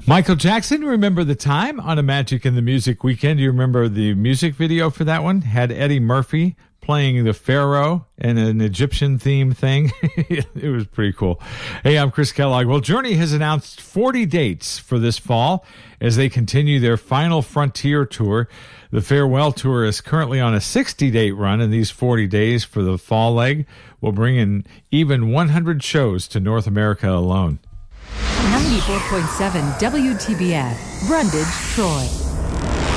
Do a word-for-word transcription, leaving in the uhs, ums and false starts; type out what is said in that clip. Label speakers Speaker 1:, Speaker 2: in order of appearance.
Speaker 1: Michael Jackson, Remember the Time on a Magic in the Music weekend. Do you remember the music video for that one? Had Eddie Murphy playing the Pharaoh and an Egyptian theme thing. It was pretty cool. Hey, I'm Chris Kellogg. Well, Journey has announced forty dates for this fall as they continue their final Frontier tour. The Farewell Tour is currently on a sixty-date run, and these forty days for the fall leg will bring in even one hundred shows to North America alone.
Speaker 2: ninety-four point seven W T B F, Brundage, Troy.